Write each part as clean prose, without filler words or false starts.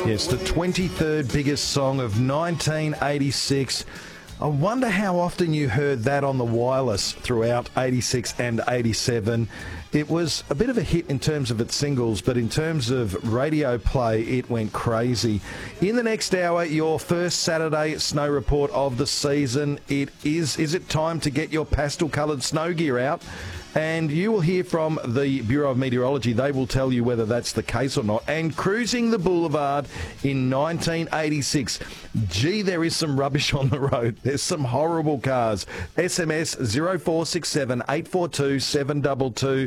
Yes, the 23rd biggest song of 1986. I wonder how often you heard that on the wireless throughout 86 and 87. It was a bit of a hit in terms of its singles, but in terms of radio play, it went crazy. In the next hour, your first Saturday snow report of the season. Is it time to get your pastel-coloured snow gear out? And you will hear from the Bureau of Meteorology. They will tell you whether that's the case or not. And cruising the boulevard in 1986. Gee, there is some rubbish on the road. There's some horrible cars. SMS 0467 842 722.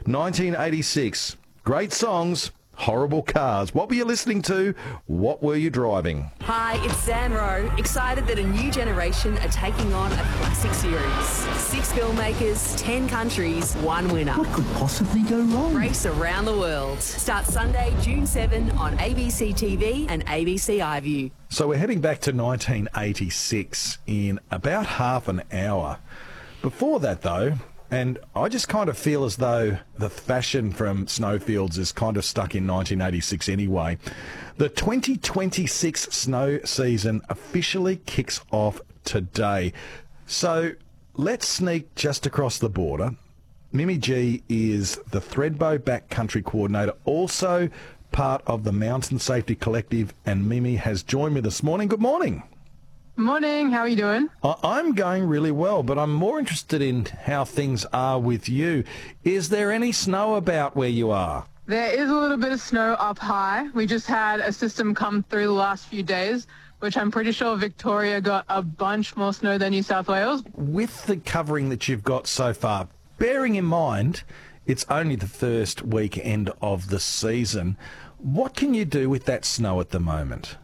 1986. Great songs. Horrible cars. What were you listening to? What were you driving? Hi, it's Sam Rowe. Excited that a new generation are taking on a classic series. 6 filmmakers, 10 countries, 1 winner. What could possibly go wrong? Race around the world. Starts Sunday, June 7 on ABC TV and ABC iView. So we're heading back to 1986 in about half an hour. Before that, though, and I just kind of feel as though the fashion from snowfields is kind of stuck in 1986 anyway. The 2026 snow season officially kicks off today. So let's sneak just across the border. Mimi G is the Thredbo Backcountry Coordinator, also part of the Mountain Safety Collective, and Mimi has joined me this morning. Good morning. Morning, how are you doing? I'm going really well, but I'm more interested in how things are with you. Is there any snow about where you are? There is a little bit of snow up high. We just had a system come through the last few days, which I'm pretty sure Victoria got a bunch more snow than New South Wales. With the covering that you've got so far, bearing in mind it's only the first weekend of the season, what can you do with that snow at the moment?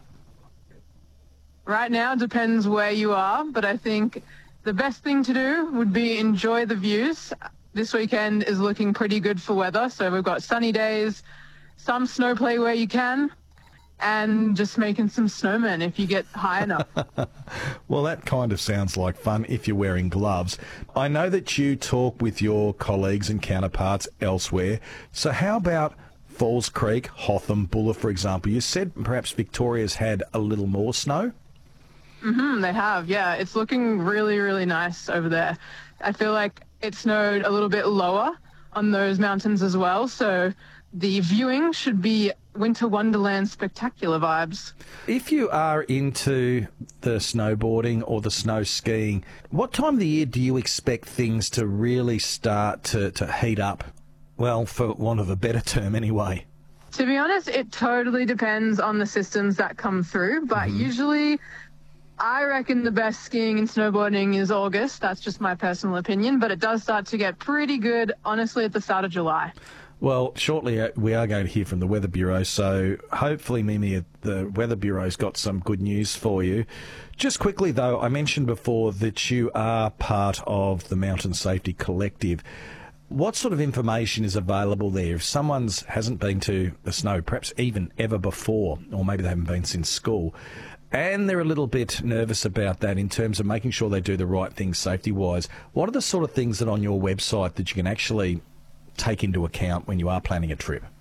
Right now, it depends where you are, but I think the best thing to do would be enjoy the views. This weekend is looking pretty good for weather, so we've got sunny days, some snow play where you can, and just making some snowmen if you get high enough. Well, that kind of sounds like fun if you're wearing gloves. I know that you talk with your colleagues and counterparts elsewhere, so how about Falls Creek, Hotham, Bulla, for example? You said perhaps Victoria's had a little more snow? They have, yeah. It's looking really, really nice over there. I feel like it snowed a little bit lower on those mountains as well, so the viewing should be Winter Wonderland spectacular vibes. If you are into the snowboarding or the snow skiing, what time of the year do you expect things to really start to heat up? Well, for want of a better term anyway. To be honest, it totally depends on the systems that come through, but usually I reckon the best skiing and snowboarding is August. That's just my personal opinion, but it does start to get pretty good, honestly, at the start of July. Well, shortly we are going to hear from the Weather Bureau, so hopefully, Mimi, the Weather Bureau's got some good news for you. Just quickly, though, I mentioned before that you are part of the Mountain Safety Collective. What sort of information is available there? If someone hasn't been to the snow, perhaps even ever before, or maybe they haven't been since school, and they're a little bit nervous about that in terms of making sure they do the right things safety-wise, what are the sort of things that on your website that you can actually take into account when you are planning a trip?